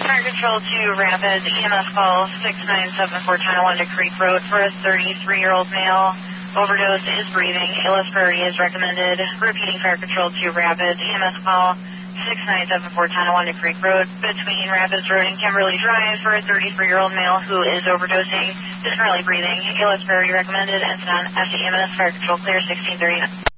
Fire Control to Rapids, EMS call 6974 Tonawanda Creek Road for a 33-year-old male. Overdose, is breathing. ALS priority is recommended. Repeating Fire Control to Rapids, EMS call 6974 Tonawanda Creek Road between Rapids Road and Kimberly Drive for a 33-year-old male who is overdosing, is currently breathing. ALS priority recommended. Incident FEMS, Fire Control clear 1639.